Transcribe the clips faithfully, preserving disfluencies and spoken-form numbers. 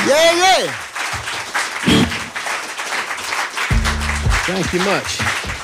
Yeah, yeah. Thank you much.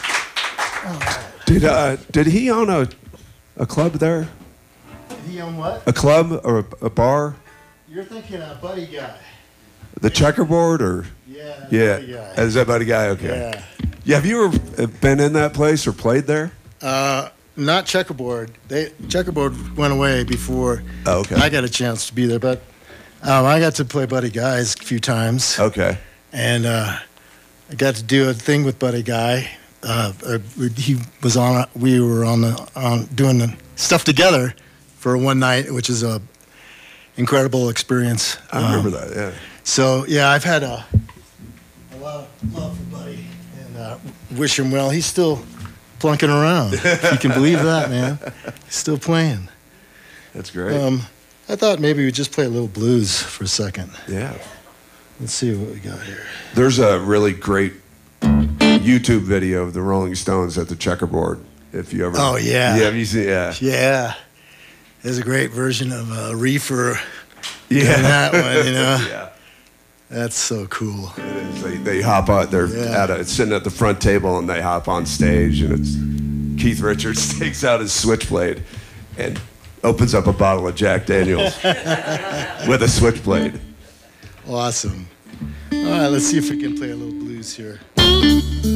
Did uh, did he own a a club there? Did he own what? A club or a, a bar? You're thinking a Buddy Guy. The Checkerboard or? Yeah. Yeah. Buddy Guy. Is that Buddy Guy? Okay. Yeah. Yeah. Have you ever been in that place or played there? Uh, not Checkerboard. They Checkerboard went away before Oh, okay. I got a chance to be there, but um, I got to play Buddy Guys a few times. Okay. And uh, I got to do a thing with Buddy Guy. Uh, uh, he was on. We were on the on doing the stuff together for one night, which is a incredible experience. I remember Um, that. Yeah. So yeah, I've had a a lot of love for Buddy, and uh, wish him well. He's still plunking around. If you can believe that, man. He's still playing. That's great. Um, I thought maybe we'd just play a little blues for a second. Yeah. Let's see what we got here. There's a really great YouTube video of the Rolling Stones at the Checkerboard. If you ever. Oh, yeah. Yeah. Have you seen? Yeah. Yeah, there's a great version of uh, Reefer. Yeah. in that one, you know. Yeah. That's so cool. It is. They, they hop on. They're Yeah. at a, sitting at the front table and they hop on stage and it's Keith Richards takes out his switchblade and opens up a bottle of Jack Daniels with a switchblade. Awesome. All right, let's see if we can play a little blues here.